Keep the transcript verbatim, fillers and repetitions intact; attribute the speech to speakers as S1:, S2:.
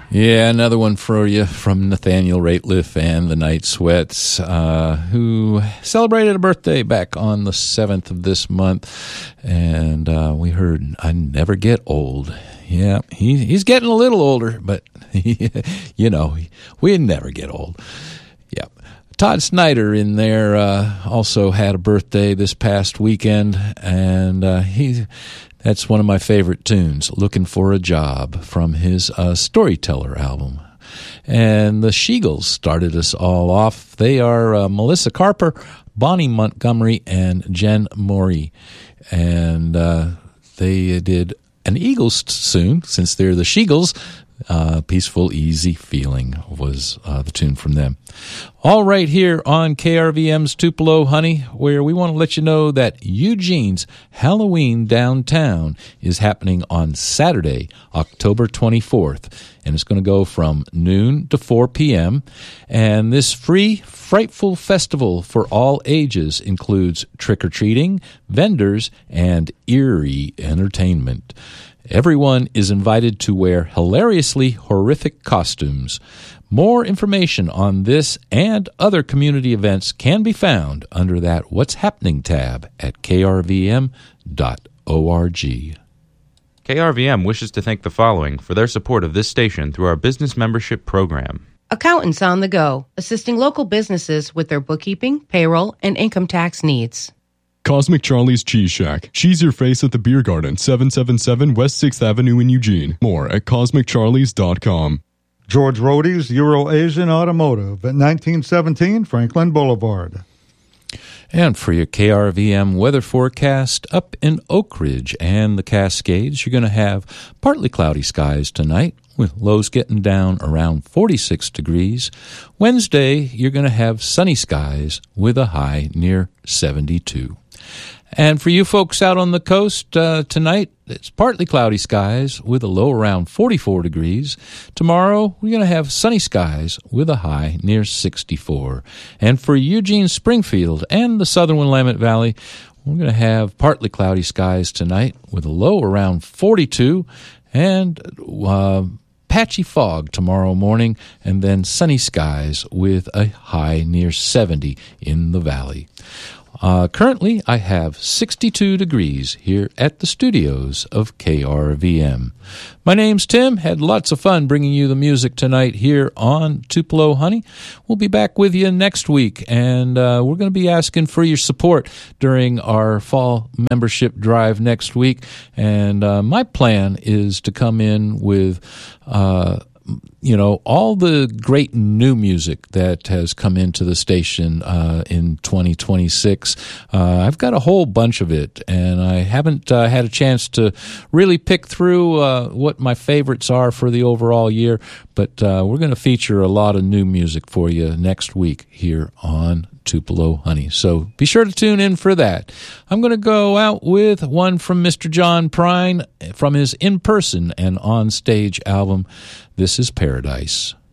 S1: Yeah, another one for you from Nathaniel Rateliff and the Night Sweats, uh, who celebrated a birthday back on the seventh of this month. And uh, we heard, I Never Get Old. Yeah, he, he's getting a little older, but, he, you know, we never get old. Yeah. Todd Snyder in there uh, also had a birthday this past weekend, and uh, he... That's one of my favorite tunes, Looking for a Job, from his uh, Storyteller album. And the Sheagles started us all off. They are uh, Melissa Carper, Bonnie Montgomery, and Jen Morey. And uh, they did an Eagles tune, since they're the Sheagles. Uh, Peaceful, Easy Feeling was uh, the tune from them. All right, here on K R V M's Tupelo Honey, where we want to let you know that Eugene's Halloween Downtown is happening on Saturday, October twenty-fourth, and it's going to go from noon to four p.m. And this free, frightful festival for all ages includes trick-or-treating, vendors, and eerie entertainment. Everyone is invited to wear hilariously horrific costumes. More information on this and other community events can be found under that What's Happening tab at k r v m dot org.
S2: K R V M wishes to thank the following for their support of this station through our business membership program.
S3: Accountants on the Go, assisting local businesses with their bookkeeping, payroll, and income tax needs.
S4: Cosmic Charlie's Cheese Shack. Cheese your face at the Beer Garden, seven seventy-seven West sixth Avenue in Eugene. More at cosmic charlies dot com.
S5: George Rody's Euro-Asian Automotive at nineteen seventeen Franklin Boulevard.
S1: And for your K R V M weather forecast, up in Oak Ridge and the Cascades, you're going to have partly cloudy skies tonight, with lows getting down around forty-six degrees. Wednesday, you're going to have sunny skies with a high near seventy-two. And for you folks out on the coast, uh, tonight, it's partly cloudy skies with a low around forty-four degrees. Tomorrow, we're going to have sunny skies with a high near sixty-four. And for Eugene, Springfield, and the southern Willamette Valley, we're going to have partly cloudy skies tonight with a low around forty-two and uh, patchy fog tomorrow morning, and then sunny skies with a high near seventy in the valley. Uh, currently, I have sixty-two degrees here at the studios of K R V M. My name's Tim. Had lots of fun bringing you the music tonight here on Tupelo Honey. We'll be back with you next week, and uh, we're going to be asking for your support during our fall membership drive next week. And uh, my plan is to come in with... Uh, you know, all the great new music that has come into the station uh, in twenty twenty-six. Uh, I've got a whole bunch of it, and I haven't uh, had a chance to really pick through uh, what my favorites are for the overall year, but uh, we're going to feature a lot of new music for you next week here on Tupelo Honey. So be sure to tune in for that. I'm going to go out with one from Mister John Prine from his In Person and On Stage album. This is Paradise.